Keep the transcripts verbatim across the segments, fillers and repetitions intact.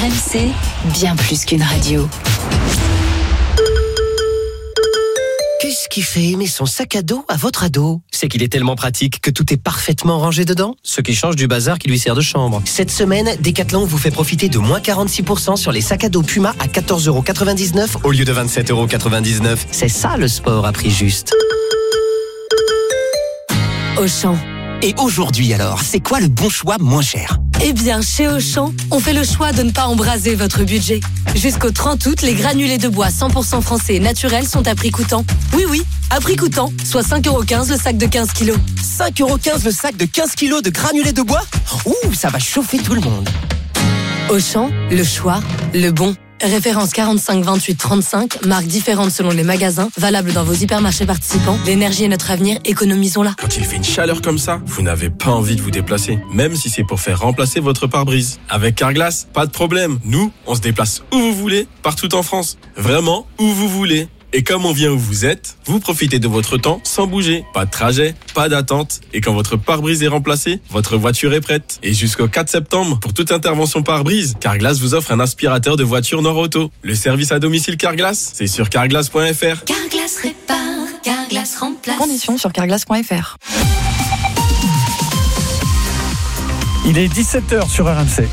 M C, bien plus qu'une radio. Qu'est-ce qui fait aimer son sac à dos à votre ado ? C'est qu'il est tellement pratique que tout est parfaitement rangé dedans, ce qui change du bazar qui lui sert de chambre. Cette semaine, Decathlon vous fait profiter de moins quarante-six pour cent sur les sacs à dos Puma à quatorze euros quatre-vingt-dix-neuf au lieu de vingt-sept euros quatre-vingt-dix-neuf. C'est ça le sport à prix juste. Auchan. Et aujourd'hui alors, c'est quoi le bon choix moins cher ? Eh bien, chez Auchan, on fait le choix de ne pas embraser votre budget. Jusqu'au trente août, les granulés de bois cent pour cent français et naturels sont à prix coûtant. Oui, oui, à prix coûtant, soit cinq euros quinze le sac de quinze kilos. cinq euros quinze le sac de quinze kilos de granulés de bois ? Ouh, ça va chauffer tout le monde. Auchan, le choix, le bon. Référence quarante-cinq vingt-huit trente-cinq, marques différentes selon les magasins, valable dans vos hypermarchés participants. L'énergie est notre avenir, économisons-la. Quand il fait une chaleur comme ça, vous n'avez pas envie de vous déplacer, même si c'est pour faire remplacer votre pare-brise. Avec Carglass, pas de problème. Nous, on se déplace où vous voulez, partout en France. Vraiment, où vous voulez. Et comme on vient où vous êtes, vous profitez de votre temps sans bouger. Pas de trajet, pas d'attente. Et quand votre pare-brise est remplacé, votre voiture est prête. Et jusqu'au quatre septembre, pour toute intervention pare-brise, Carglass vous offre un aspirateur de voiture Nord-Auto. Le service à domicile Carglass, c'est sur carglass point f r. Carglass répare, Carglass remplace. Conditions sur carglass point f r. Il est dix-sept heures sur R M C.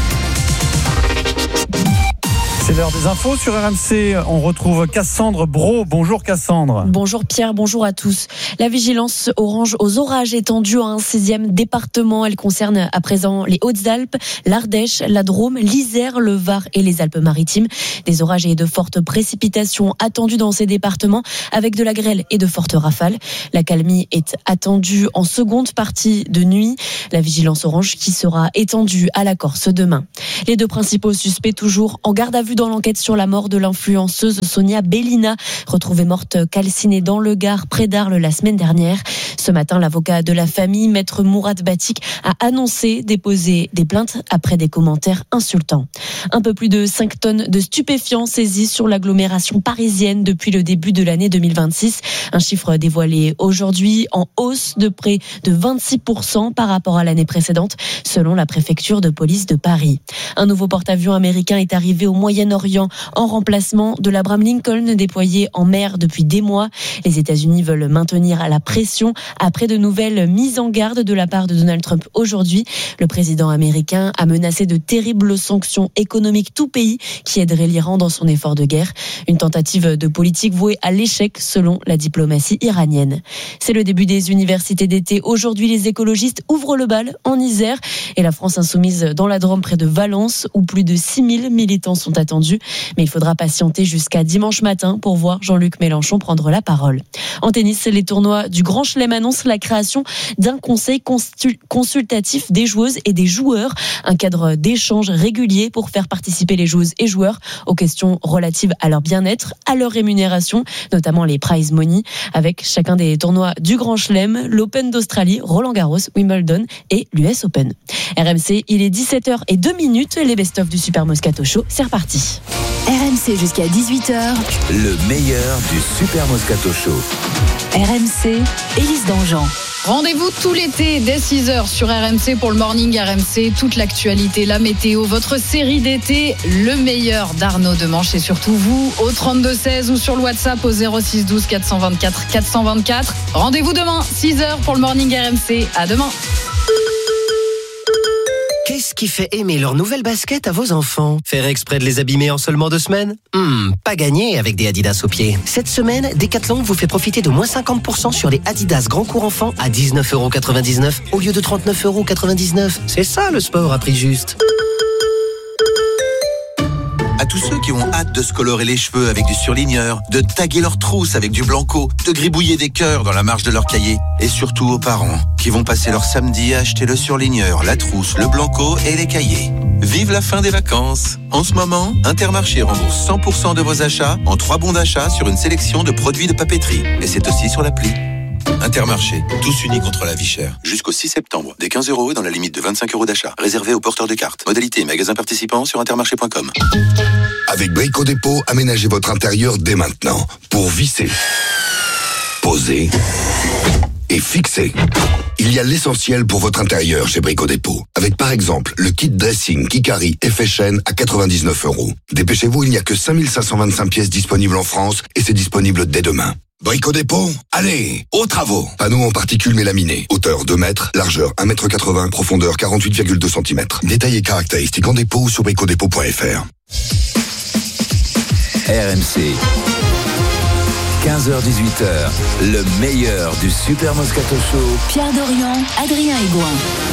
C'est l'heure des infos sur R M C. On retrouve Cassandre Brault. Bonjour Cassandre. Bonjour Pierre, bonjour à tous. La vigilance orange aux orages étendue à un sixième département. Elle concerne à présent les Hautes-Alpes, l'Ardèche, la Drôme, l'Isère, le Var et les Alpes-Maritimes. Des orages et de fortes précipitations attendues dans ces départements avec de la grêle et de fortes rafales. La calmie est attendue en seconde partie de nuit. La vigilance orange qui sera étendue à la Corse demain. Les deux principaux suspects toujours en garde à vue dans l'enquête sur la mort de l'influenceuse Sonia Bellina, retrouvée morte calcinée dans le Gard près d'Arles la semaine dernière. Ce matin, l'avocat de la famille, maître Mourad Batik, a annoncé déposer des plaintes après des commentaires insultants. Un peu plus de cinq tonnes de stupéfiants saisis sur l'agglomération parisienne depuis le début de l'année deux mille vingt-six. Un chiffre dévoilé aujourd'hui en hausse de près de vingt-six pour cent par rapport à l'année précédente, selon la préfecture de police de Paris. Un nouveau porte-avions américain est arrivé au Moyen-Orient en remplacement de l'Abraham Lincoln déployé en mer depuis des mois. Les États-Unis veulent maintenir la pression après de nouvelles mises en garde de la part de Donald Trump aujourd'hui. Le président américain a menacé de terribles sanctions économiques tout pays qui aiderait l'Iran dans son effort de guerre. Une tentative de politique vouée à l'échec selon la diplomatie iranienne. C'est le début des universités d'été. Aujourd'hui, les écologistes ouvrent le bal en Isère et la France insoumise dans la Drôme près de Valence où plus de six mille militants sont attendus. Mais il faudra patienter jusqu'à dimanche matin pour voir Jean-Luc Mélenchon prendre la parole. En tennis, les tournois du Grand Chelem annoncent la création d'un conseil consultatif des joueuses et des joueurs, un cadre d'échange régulier pour faire participer les joueuses et joueurs aux questions relatives à leur bien-être, à leur rémunération, notamment les prize money, avec chacun des tournois du Grand Chelem, l'Open d'Australie, Roland-Garros, Wimbledon et l'U S Open. R M C, il est dix-sept heures zéro deux, les best-of du Super Moscato Show, c'est reparti. R M C jusqu'à dix-huit heures. Le meilleur du Super Moscato Show. R M C, Élise Dangean. Rendez-vous tout l'été dès six heures sur R M C pour le Morning R M C. Toute l'actualité, la météo, votre série d'été, le meilleur d'Arnaud Demanche et surtout vous au trente-deux seize ou sur le WhatsApp au zéro six douze quatre cent vingt-quatre quatre cent vingt-quatre. Rendez-vous demain, six heures pour le Morning R M C. À demain. Qu'est-ce qui fait aimer leur nouvelle basket à vos enfants ? Faire exprès de les abîmer en seulement deux semaines ? Hmm, pas gagné avec des Adidas aux pieds. Cette semaine, Decathlon vous fait profiter de moins cinquante pour cent sur les Adidas Grand Court Enfant à dix-neuf euros quatre-vingt-dix-neuf au lieu de trente-neuf euros quatre-vingt-dix-neuf. C'est ça le sport à prix juste. À tous ceux qui ont hâte de se colorer les cheveux avec du surligneur, de taguer leurs trousses avec du blanco, de gribouiller des cœurs dans la marge de leur cahier. Et surtout aux parents qui vont passer leur samedi à acheter le surligneur, la trousse, le blanco et les cahiers. Vive la fin des vacances. En ce moment, Intermarché rembourse cent pour cent de vos achats en trois bons d'achat sur une sélection de produits de papeterie. Et c'est aussi sur l'appli. Intermarché, tous unis contre la vie chère. Jusqu'au six septembre, des quinze euros dans la limite de vingt-cinq euros d'achat. Réservé aux porteurs de cartes. Modalité et magasins participants sur intermarché point com. Avec Brico Dépôt, aménagez votre intérieur dès maintenant pour visser, poser et fixer. Il y a l'essentiel pour votre intérieur chez Brico Dépôt. Avec par exemple le kit dressing Kikari Effet Chêne à quatre-vingt-dix-neuf euros. Dépêchez-vous, il n'y a que cinq mille cinq cent vingt-cinq pièces disponibles en France et c'est disponible dès demain. Brico Dépôt, allez, aux travaux. Panneaux en particules mélaminées. Hauteur deux mètres, largeur un mètre quatre-vingts, profondeur quarante-huit virgule deux centimètres. Détails et caractéristiques en dépôt ou sur brico dépôt point f r. R M C. quinze heures dix-huit heures, le meilleur du Super Moscato Show. Pierre Dorian, Adrien Egoin.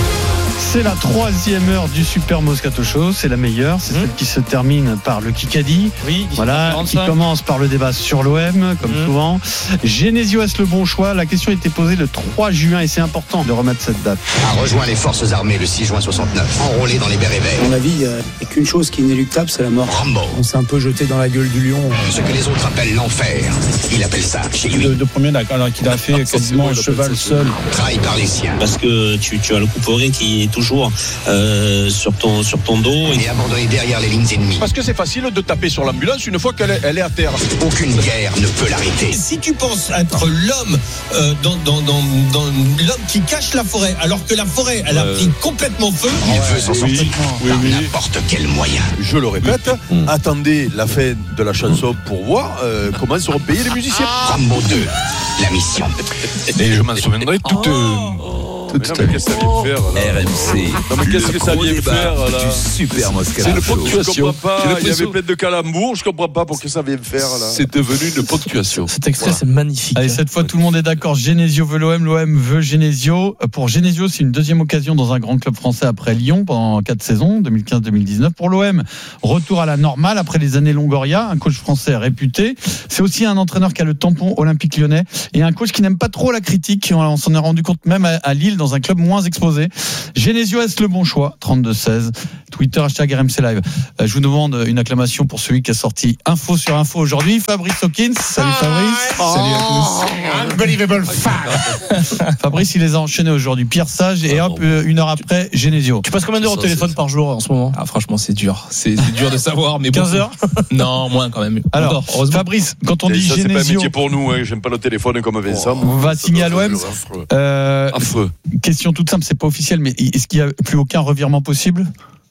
C'est la troisième heure du Super Moscato Show, c'est la meilleure, c'est mmh. celle qui se termine par le Kikadi. Oui, voilà, qui commence par le débat sur l'O M, comme mmh. souvent. Genesio, est-ce le bon choix? La question a été posée le trois juin et c'est important de remettre cette date. A rejoint les forces armées le six juin soixante-neuf, enrôlé dans les bérets verts. À mon avis, il n'y a qu'une chose qui est inéluctable, c'est la mort. Rambo. On s'est un peu jeté dans la gueule du lion. Ce que les autres appellent l'enfer, il appelle ça chez lui. De, de premier, alors qu'il a fait ah, quasiment un cheval seul. Trahi par les siens. Parce que tu, tu as le couperé qui est toujours euh, sur, ton, sur ton dos. Et abandonné derrière les lignes ennemies. Parce que c'est facile de taper sur l'ambulance une fois qu'elle est, elle est à terre. Aucune guerre ne peut l'arrêter. Si tu penses être l'homme euh, dans, dans, dans, dans l'homme qui cache la forêt, alors que la forêt, elle a euh... pris complètement feu. Il ouais, veut s'en oui, sortir oui, par oui. n'importe quel moyen. Je le répète, mmh. attendez la fin de la chanson pour voir euh, comment seront payés les musiciens. Rambo deux, la mission. Et je m'en souviendrai toute... Oh. Mais non, mais qu'est-ce que ça vient faire là? R M C. Non mais qu'est-ce que ça vient faire là? Du Super Moscato. C'est une ponctuation. Je comprends pas. Il y avait plein de calembours. Je comprends pas pour que ça vient faire là. C'est devenu une ponctuation. Cet extrait voilà. C'est magnifique. Allez, cette fois tout le monde est d'accord. Genesio veut l'O M, l'O M veut Genesio. Pour Genesio, c'est une deuxième occasion dans un grand club français après Lyon pendant quatre saisons, deux mille quinze deux mille dix-neuf. Pour l'O M, retour à la normale après les années Longoria, un coach français réputé. C'est aussi un entraîneur qui a le tampon olympique lyonnais et un coach qui n'aime pas trop la critique. On s'en est rendu compte même à Lille dans un club moins exposé. Genesio, est-ce le bon choix? trente-deux seize. Twitter, hashtag R M C Live. Je vous demande une acclamation pour celui qui a sorti info sur info aujourd'hui, Fabrice Hawkins. Salut Fabrice. Oh, salut à tous. Unbelievable fact. Fabrice, il les a enchaînés aujourd'hui. Pierre Sage et hop, une heure après, Genesio. Tu passes combien d'heures au téléphone par jour en ce moment? Ah, franchement, c'est dur. C'est, c'est dur de savoir, mais quinze heures? Non, moins quand même. Alors, Fabrice, quand on et dit ça, Genesio. C'est pas un métier pour nous, hein. J'aime pas le téléphone comme Vincent. On va signer à l'O M. Euh, affreux. Question toute simple, c'est pas officiel, mais est-ce qu'il y a plus aucun revirement possible?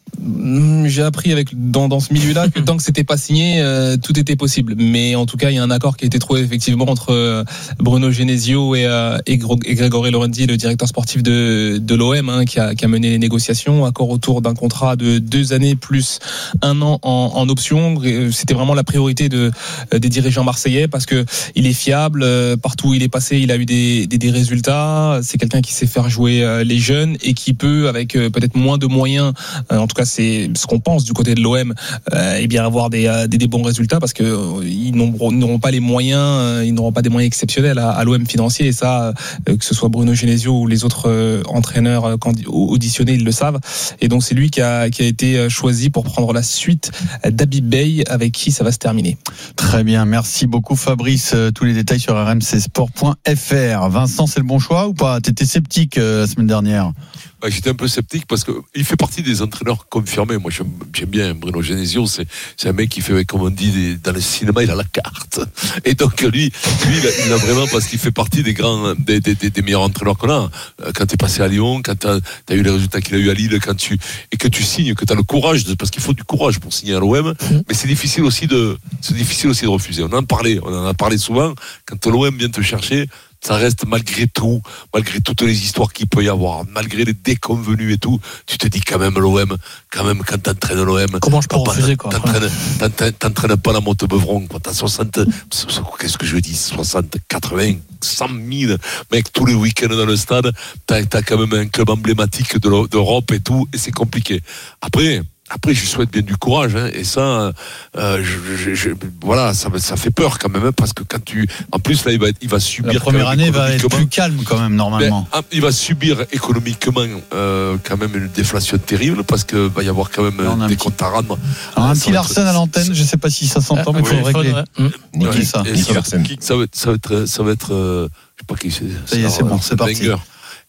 J'ai appris avec dans, dans ce milieu-là que tant que c'était pas signé, euh, tout était possible. Mais en tout cas, il y a un accord qui a été trouvé effectivement entre euh, Bruno Genesio et, euh, et, et Grégory Lorenzi, le directeur sportif de, de l'O M, hein, qui, a, qui a mené les négociations. Accord autour d'un contrat de deux années plus un an en, en option. C'était vraiment la priorité de des dirigeants marseillais parce que il est fiable. Partout où il est passé, il a eu des, des, des résultats. C'est quelqu'un qui sait faire jouer les jeunes et qui peut, avec peut-être moins de moyens, en tout cas c'est ce qu'on pense du côté de l'O M, euh, et bien avoir des, des, des bons résultats parce que euh, ils n'auront, n'auront pas les moyens, euh, ils n'auront pas des moyens exceptionnels à, à l'O M financier et ça, euh, que ce soit Bruno Genesio ou les autres euh, entraîneurs euh, auditionnés, ils le savent. Et donc c'est lui qui a, qui a été choisi pour prendre la suite d'Habib Beye avec qui ça va se terminer. Très bien, merci beaucoup Fabrice. Tous les détails sur r m c sport point f r. Vincent, c'est le bon choix ou pas? T'étais sceptique euh, la semaine dernière. Ouais, j'étais un peu sceptique parce que il fait partie des entraîneurs confirmés. Moi, j'aime, j'aime bien Bruno Genesio. C'est, c'est un mec qui fait, comme on dit, des, dans le cinéma, il a la carte. Et donc, lui, lui, il a, il a vraiment, parce qu'il fait partie des grands, des, des, des, des meilleurs entraîneurs qu'on a. Quand t'es passé à Lyon, quand t'as, t'as eu les résultats qu'il a eu à Lille, quand tu, et que tu signes, que t'as le courage de, parce qu'il faut du courage pour signer à l'O M. Mmh. Mais c'est difficile aussi de, c'est difficile aussi de refuser. On en parlait, on en a parlé souvent. Quand l'O M vient te chercher, ça reste malgré tout, malgré toutes les histoires qu'il peut y avoir, malgré les déconvenus et tout, tu te dis quand même l'O M, quand même quand t'entraînes l'O M. Comment je peux refuser quoi? T'entraînes, t'entraînes, t'entraînes pas la Montbeuvron, quoi. T'as soixante, qu'est-ce que je dis, soixante, quatre-vingts, cent mille mecs tous les week-ends dans le stade. T'as, t'as quand même un club emblématique de d'Europe et tout, et c'est compliqué. Après, Après, je lui souhaite bien du courage, hein, et ça, euh, je, je, je, voilà, ça, ça fait peur quand même, hein, parce que quand tu, en plus là, il va, il va subir. La première année va être plus calme quand même normalement. Ben, il va subir économiquement euh, quand même une déflation terrible, parce que va y avoir quand même euh, des comptes à rendre. Alors, un petit Larsen à l'antenne, je sais pas si ça s'entend, mais il faut régler. Niquer ça. Ça va être, ça va être, ça va être, euh, je sais pas qui c'est. Ça y est, c'est bon, c'est parti.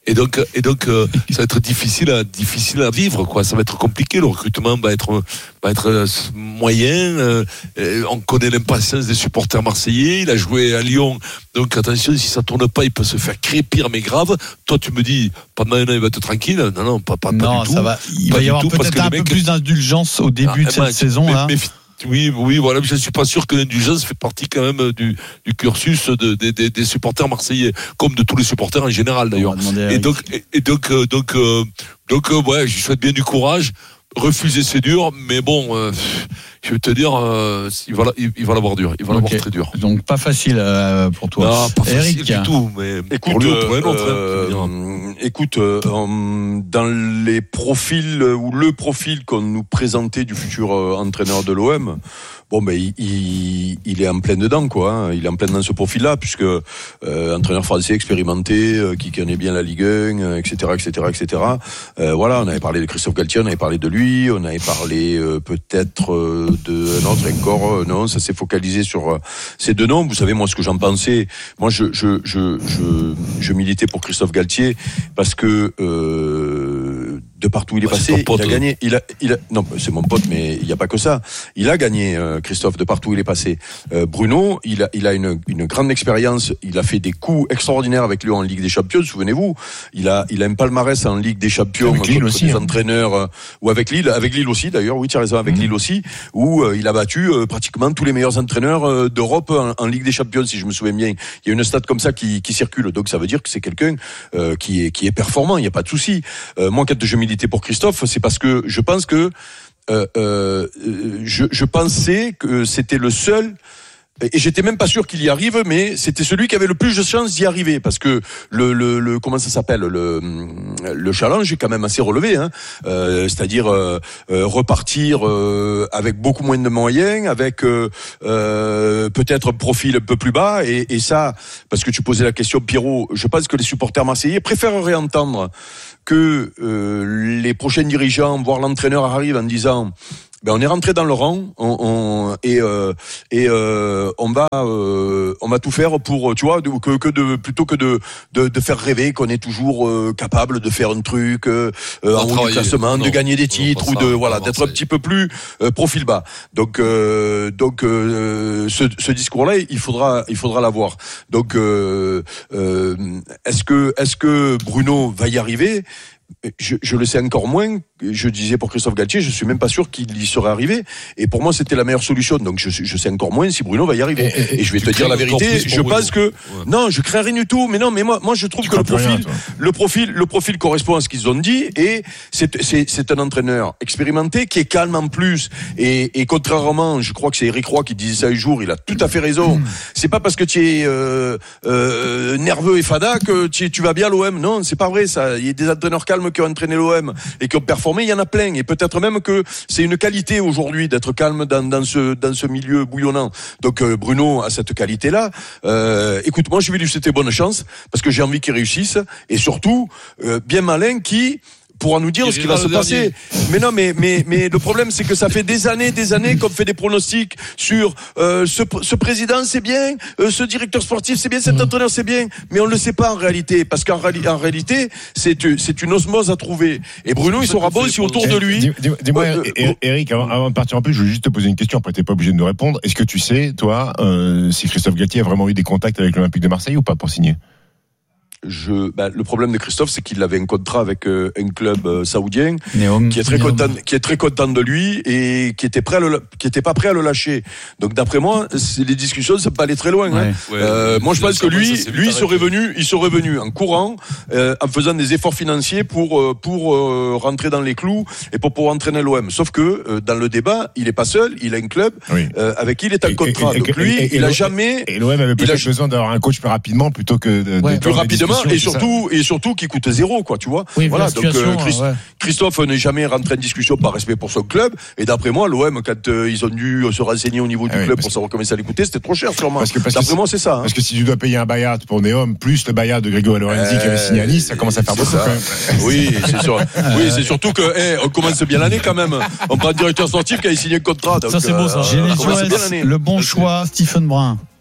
Et donc, et donc, euh, ça va être difficile à, difficile à vivre, quoi. Ça va être compliqué. Le recrutement va être, va être moyen. Euh, on connaît l'impatience des supporters marseillais. Il a joué à Lyon. Donc, attention, si ça tourne pas, il peut se faire crépir, mais grave. Toi, tu me dis, pendant un an, il va être tranquille. Non, non, pas, pas, non, pas du ça tout. Va. Il pas va y avoir tout, peut-être un peu mecs... plus d'indulgence au début ah, de cette ben, saison, mais, là. Mais, Oui, oui, voilà. Je ne suis pas sûr que l'indulgence fait partie quand même du, du cursus de, de, de, des supporters marseillais, comme de tous les supporters en général d'ailleurs. Et donc, et, et donc, euh, donc, euh, donc, euh, ouais, je souhaite bien du courage. Refuser, c'est dur, mais bon, euh, je vais te dire, euh, il va, il, il va l'avoir dur, il va okay. l'avoir très dur. Donc pas facile euh, pour toi. Non, pas Eric. facile du tout, mais écoute, pour lui, euh, pour un autre, euh, hein, écoute, euh, dans les profils ou le profil qu'on nous présentait du futur euh, entraîneur de l'O M. Bon, ben il, il, il est en plein dedans, quoi. Hein. Il est en plein dans ce profil-là, puisque euh, entraîneur français expérimenté, euh, qui connaît bien la Ligue un, euh, et cetera, et cetera, et cetera. Euh, voilà, on avait parlé de Christophe Galtier, on avait parlé de lui, on avait parlé euh, peut-être euh, d'un autre encore. Euh, non, ça s'est focalisé sur euh, ces deux noms. Vous savez, moi, ce que j'en pensais, moi, je je je je, je militais pour Christophe Galtier parce que. Euh, de partout où il est bah, passé, il a gagné. Il a, il a, non, c'est mon pote, mais il n'y a pas que ça. Il a gagné, euh, Christophe, de partout où il est passé. Euh, Bruno, il a, il a une, une grande expérience. Il a fait des coups extraordinaires avec lui en Ligue des Champions. Souvenez-vous, il a, il a un palmarès en Ligue des Champions avec Lille aussi, des hein. entraîneurs euh, ou avec Lille, avec Lille aussi d'ailleurs. Oui, tu as raison, avec mmh. Lille aussi, où euh, il a battu euh, pratiquement tous les meilleurs entraîneurs euh, d'Europe en, en Ligue des Champions, si je me souviens bien. Il y a une stat comme ça qui, qui circule, donc ça veut dire que c'est quelqu'un euh, qui est, qui est performant. Il n'y a pas de souci. Euh, moi, quand je militais pour Christophe, c'est parce que je pense que euh, euh, je, je pensais que c'était le seul. Et j'étais même pas sûr qu'il y arrive, mais c'était celui qui avait le plus de chances d'y arriver, parce que le, le, le comment ça s'appelle, le, le challenge est quand même assez relevé, hein. Euh, c'est-à-dire euh, euh, repartir euh, avec beaucoup moins de moyens, avec euh, euh, peut-être un profil un peu plus bas, et, et ça, parce que tu posais la question, Pierrot, je pense que les supporters marseillais préféreraient entendre que euh, les prochains dirigeants, voire l'entraîneur arrive en disant. Ben on est rentré dans le rang, on, on, et euh, et euh, on va euh, on va tout faire pour, tu vois, que que de plutôt que de de, de faire rêver qu'on est toujours euh, capable de faire un truc euh, en haut du classement, non, de gagner des titres ou de ça, voilà d'être un petit peu plus euh, profil bas. Donc euh, donc euh, ce, ce discours-là, il faudra il faudra l'avoir. Donc euh, euh, est-ce que est-ce que Bruno va y arriver? Je, je le sais encore moins. Je disais pour Christophe Galtier, je suis même pas sûr qu'il y serait arrivé. Et pour moi, c'était la meilleure solution. Donc, je, je sais encore moins si Bruno va y arriver. Et, et, et je vais te dire la vérité. Je Bruno. pense que ouais. non, je crains rien du tout. Mais non, mais moi, moi, je trouve tu que le profil, rien, le profil, le profil correspond à ce qu'ils ont dit. Et c'est, c'est, c'est un entraîneur expérimenté qui est calme en plus. Et, et contrairement, je crois que c'est Eric Roy qui disait ça un jour. Il a tout à fait raison. Mmh. C'est pas parce que tu es euh, euh, nerveux et fada que tu, tu vas bien à l'O M. Non, c'est pas vrai. Ça, il y a des entraîneurs calmes qui ont entraîné l'O M et qui ont performé. Il y en a plein, et peut-être même que c'est une qualité aujourd'hui d'être calme dans, dans ce dans ce milieu bouillonnant. Donc euh, Bruno a cette qualité-là. Euh, écoute, moi je vais lui souhaiter bonne chance parce que j'ai envie qu'il réussisse, et surtout euh, bien malin qui pourra nous dire il ce qui va se passer. Mais non, mais mais mais le problème c'est que ça fait des années, des années qu'on fait des pronostics sur euh, ce ce président c'est bien, euh, ce directeur sportif c'est bien, cet entraîneur c'est bien, mais on le sait pas en réalité, parce qu'en réali- en réalité c'est c'est une osmose à trouver. Et Bruno il sera bon si autour de lui. Dis, dis, dis-moi, euh, Eric, avant, avant de partir un peu, je veux juste te poser une question. Après t'es pas obligé de nous répondre. Est-ce que tu sais, toi, euh, si Christophe Galtier a vraiment eu des contacts avec l'Olympique de Marseille ou pas pour signer? Je, bah, le problème de Christophe, c'est qu'il avait un contrat avec euh, un club euh, saoudien Néom, qui est très Néom. content, qui est très content de lui et qui était prêt à le, qui était pas prêt à le lâcher. Donc d'après moi, les discussions ne sont pas allées très loin. Ouais. Hein. Ouais, euh, moi, je pense que lui, ça, lui, il serait venu, il serait venu en courant, euh, en faisant des efforts financiers pour euh, pour euh, rentrer dans les clous et pour pouvoir entraîner l'O M. Sauf que euh, dans le débat, il est pas seul, il a un club oui. euh, avec qui il est en contrat. Et, Donc lui, et, et, il et a jamais. Et l'O M avait peut-être a... besoin d'avoir un coach plus rapidement plutôt que de, ouais, de plus rapidement et surtout. Et surtout qui coûte zéro, quoi, tu vois. Oui, voilà. Donc euh, Christ- ouais. Christophe n'est jamais rentré en discussion par respect pour son club. Et d'après moi, l'O M, quand euh, ils ont dû se renseigner au niveau du ah club oui, pour savoir comment ça allait coûter, c'était trop cher, sûrement. Parce que, parce d'après que moi, c'est ça. Hein. Parce que si tu dois payer un Bayard pour Néom plus le Bayard de Grégory Lorenzi euh, qui avait signé à Nice, ça commence à faire beaucoup quand même. Oui, c'est sûr. Oui, c'est surtout que, hey, on commence bien l'année quand même. On prend un directeur sportif qui a signé un contrat. Donc, ça c'est beau, ça. Euh, Genesio, le bon choix, Stephen Brun.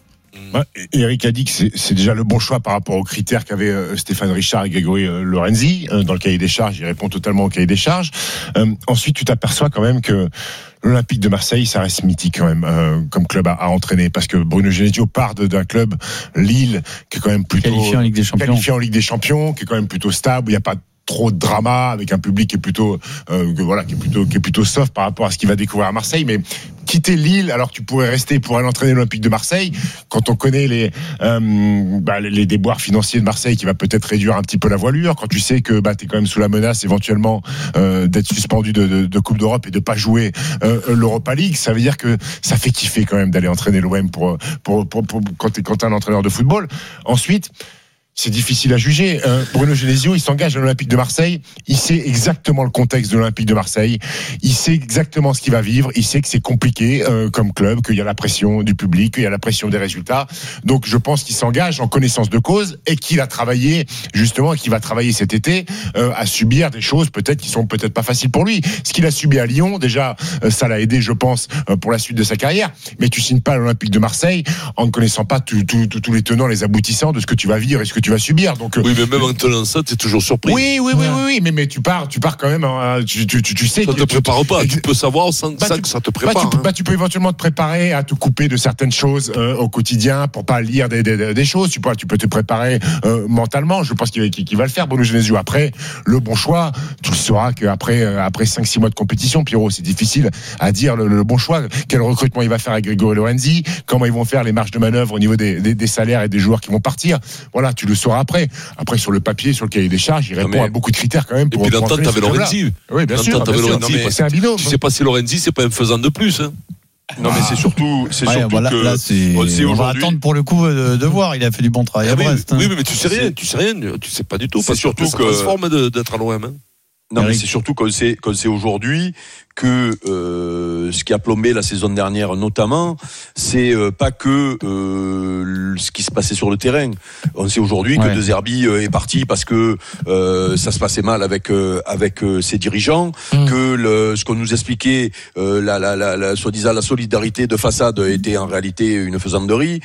Ouais, Eric a dit que c'est, c'est déjà le bon choix par rapport aux critères qu'avaient euh, Stéphane Richard et Grégory euh, Lorenzi euh, dans le cahier des charges. Il répond totalement au cahier des charges. Euh, ensuite, tu t'aperçois quand même que l'Olympique de Marseille, ça reste mythique quand même euh, comme club à, à entraîner, parce que Bruno Genesio part de, d'un club Lille qui est quand même plutôt qualifié en Ligue des Champions, qualifié en Ligue des Champions, qui est quand même plutôt stable. Il n'y a pas trop de drama, avec un public qui est plutôt euh, que, voilà qui est plutôt qui est plutôt soft par rapport à ce qu'il va découvrir à Marseille. Mais quitter Lille alors que tu pourrais rester pour aller entraîner l'Olympique de Marseille, quand on connaît les euh, bah, les déboires financiers de Marseille, qui va peut-être réduire un petit peu la voilure, quand tu sais que bah t'es quand même sous la menace éventuellement euh, d'être suspendu de, de, de Coupe d'Europe et de pas jouer euh, l'Europa League, ça veut dire que ça fait kiffer quand même d'aller entraîner l'O M pour pour, pour, pour quand t'es quand t'es un entraîneur de football. Ensuite, c'est difficile à juger. Euh, Bruno Genesio, il s'engage à l'Olympique de Marseille. Il sait exactement le contexte de l'Olympique de Marseille. Il sait exactement ce qu'il va vivre. Il sait que c'est compliqué euh, comme club, qu'il y a la pression du public, qu'il y a la pression des résultats. Donc, je pense qu'il s'engage en connaissance de cause et qu'il a travaillé justement et qu'il va travailler cet été euh, à subir des choses peut-être qui sont peut-être pas faciles pour lui. Ce qu'il a subi à Lyon, déjà, euh, ça l'a aidé, je pense, euh, pour la suite de sa carrière. Mais tu signes pas à l'Olympique de Marseille en ne connaissant pas tous les tenants, les aboutissants de ce que tu vas vivre et ce que tu vas subir. Donc, oui, mais même en tenant ça, t'es toujours surpris. Oui, oui, oui, oui, oui, mais, mais tu pars, tu pars quand même, hein, tu, tu, tu, tu sais. Ça que te prépare tu, pas, tu, tu peux savoir sans, bah, sans tu, que ça te prépare. Bah, tu, hein. bah, tu peux éventuellement te préparer à te couper de certaines choses euh, au quotidien pour pas lire des, des, des choses. Tu peux, tu peux te préparer euh, mentalement. Je pense qu'il, qu'il va le faire, Bruno Genesio. Après, le bon choix, tu le sauras qu'après après cinq six mois de compétition, Pierrot, c'est difficile à dire le, le bon choix. Quel recrutement il va faire avec Grégory Lorenzi, comment ils vont faire les marges de manœuvre au niveau des, des, des salaires et des joueurs qui vont partir. Voilà, tu le sauras après. Après, sur le papier, sur le cahier des charges, il répond mais... à beaucoup de critères quand même. Pour, et puis l'entente avec Lorenzi. Oui, bien sûr. Bien sûr. Non, mais c'est un binôme. Tu sais pas si Lorenzi, c'est pas un faisant de plus. Hein. Non, mais c'est surtout, c'est ouais, surtout voilà, que là, c'est... on, sait on va aujourd'hui... attendre pour le coup de, de voir. Il a fait du bon travail ah, à oui, Brest. Oui, hein. mais tu sais rien, tu sais rien, tu sais pas du tout. C'est parce surtout que ça que transforme de, d'être à l'O M. Hein. Non, mais c'est surtout qu'on sait, qu'on sait aujourd'hui que euh, ce qui a plombé la saison dernière notamment, c'est euh, pas que euh, ce qui se passait sur le terrain. On sait aujourd'hui ouais. que De Zerbi euh, est parti parce que euh, ça se passait mal avec euh, avec euh, ses dirigeants, mmh. que le, ce qu'on nous expliquait, euh, la, la, la, la soi-disant la solidarité de façade était en réalité une faisanderie,